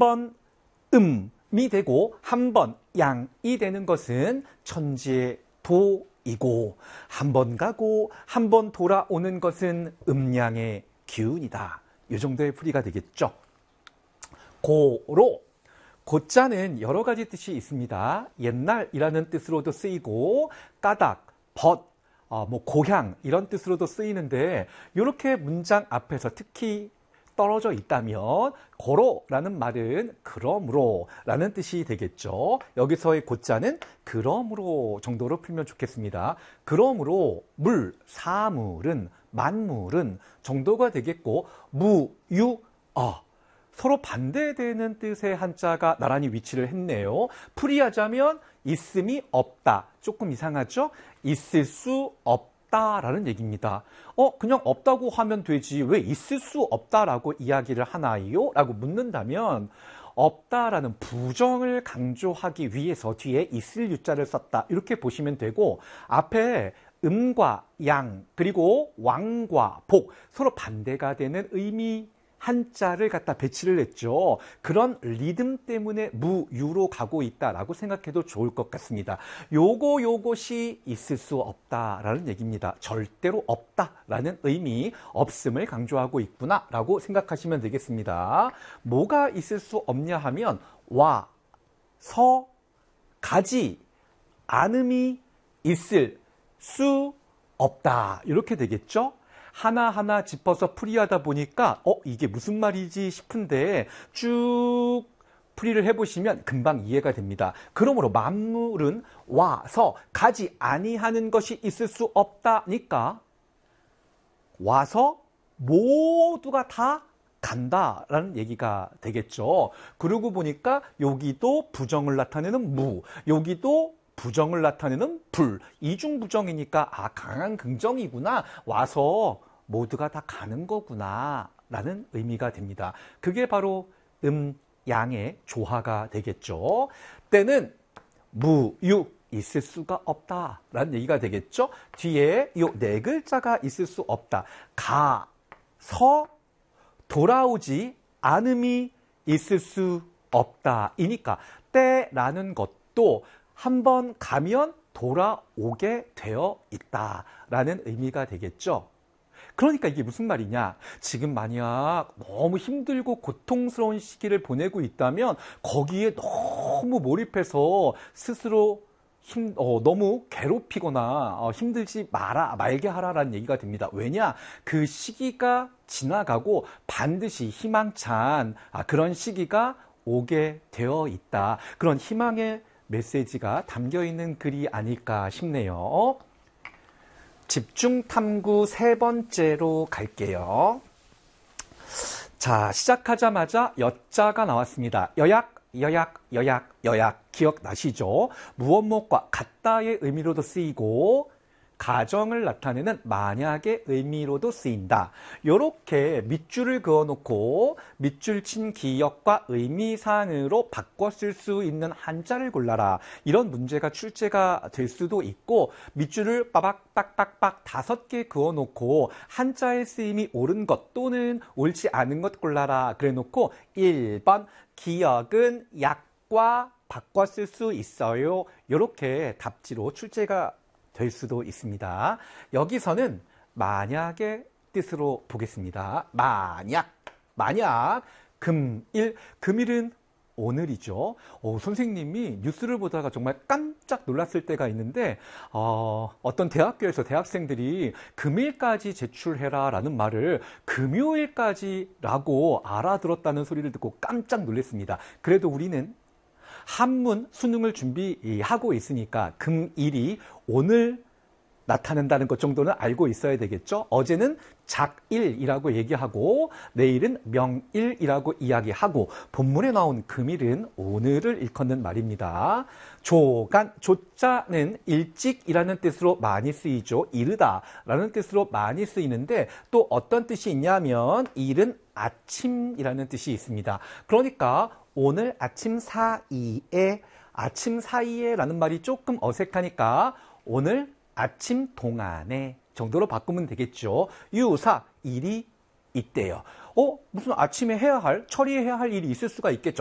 번 음이 되고 한 번 양이 되는 것은 천지의 도이고 한 번 가고 한 번 돌아오는 것은 음양의 기운이다. 이 정도의 풀이가 되겠죠. 고로 고자는 여러 가지 뜻이 있습니다. 옛날이라는 뜻으로도 쓰이고 까닭, 벗, 고향 이런 뜻으로도 쓰이는데 이렇게 문장 앞에서 특히 떨어져 있다면 고로라는 말은 그러므로 라는 뜻이 되겠죠. 여기서의 고자는 그러므로 정도로 풀면 좋겠습니다. 그러므로 물, 사물은, 만물은 정도가 되겠고 무, 유, 서로 반대되는 뜻의 한자가 나란히 위치를 했네요. 풀이하자면 있음이 없다. 조금 이상하죠? 있을 수 없다라는 얘기입니다. 그냥 없다고 하면 되지. 왜 있을 수 없다라고 이야기를 하나요? 라고 묻는다면 없다라는 부정을 강조하기 위해서 뒤에 있을 유자를 썼다. 이렇게 보시면 되고 앞에 음과 양 그리고 왕과 복 서로 반대가 되는 의미 한자를 갖다 배치를 했죠. 그런 리듬 때문에 무유로 가고 있다라고 생각해도 좋을 것 같습니다. 요것이 있을 수 없다라는 얘기입니다. 절대로 없다라는 의미, 없음을 강조하고 있구나라고 생각하시면 되겠습니다. 뭐가 있을 수 없냐 하면 와, 서, 가지, 않음이 있을 수 없다. 이렇게 되겠죠? 하나하나 짚어서 풀이하다 보니까 이게 무슨 말이지 싶은데 쭉 풀이를 해보시면 금방 이해가 됩니다. 그러므로 만물은 와서 가지 아니하는 것이 있을 수 없다니까 와서 모두가 다 간다라는 얘기가 되겠죠. 그러고 보니까 여기도 부정을 나타내는 무, 여기도 부정을 나타내는 불, 이중부정이니까 강한 긍정이구나. 와서 모두가 다 가는 거구나 라는 의미가 됩니다. 그게 바로 양의 조화가 되겠죠. 때는 무유 있을 수가 없다라는 얘기가 되겠죠. 뒤에 이 네 글자가 있을 수 없다. 가, 서, 돌아오지 않음이 있을 수 없다. 이니까 때라는 것도 한번 가면 돌아오게 되어 있다라는 의미가 되겠죠. 그러니까 이게 무슨 말이냐. 지금 만약 너무 힘들고 고통스러운 시기를 보내고 있다면 거기에 너무 몰입해서 스스로 너무 괴롭히거나 힘들지 말게 하라라는 얘기가 됩니다. 왜냐? 그 시기가 지나가고 반드시 희망찬 그런 시기가 오게 되어 있다. 그런 희망의 메시지가 담겨있는 글이 아닐까 싶네요. 집중탐구 세 번째로 갈게요. 자, 시작하자마자 여자가 나왔습니다. 여약 기억나시죠? 무엇무엇과 같다의 의미로도 쓰이고 가정을 나타내는 만약의 의미로도 쓰인다. 이렇게 밑줄을 그어놓고 밑줄 친 기역과 의미상으로 바꿔 쓸 수 있는 한자를 골라라. 이런 문제가 출제가 될 수도 있고 밑줄을 빠박빡빡빡 5개 그어놓고 한자의 쓰임이 옳은 것 또는 옳지 않은 것 골라라. 그래놓고 1번 기역은 약과 바꿔 쓸 수 있어요. 이렇게 답지로 출제가 될 수도 있습니다. 여기서는 만약의 뜻으로 보겠습니다. 만약 금일은 오늘이죠. 선생님이 뉴스를 보다가 정말 깜짝 놀랐을 때가 있는데 어떤 대학교에서 대학생들이 금일까지 제출해라 라는 말을 금요일까지라고 알아들었다는 소리를 듣고 깜짝 놀랐습니다. 그래도 우리는 한문 수능을 준비하고 있으니까 금일이 오늘 나타난다는 것 정도는 알고 있어야 되겠죠. 어제는 작일이라고 얘기하고 내일은 명일이라고 이야기하고 본문에 나온 금일은 오늘을 일컫는 말입니다. 조자는 일찍이라는 뜻으로 많이 쓰이죠. 이르다라는 뜻으로 많이 쓰이는데 또 어떤 뜻이 있냐면 일은 아침이라는 뜻이 있습니다. 그러니까 오늘 아침 사이에 라는 말이 조금 어색하니까 오늘 아침 동안에 정도로 바꾸면 되겠죠. 유사, 일이 있대요. 무슨 아침에 처리해야 할 일이 있을 수가 있겠죠.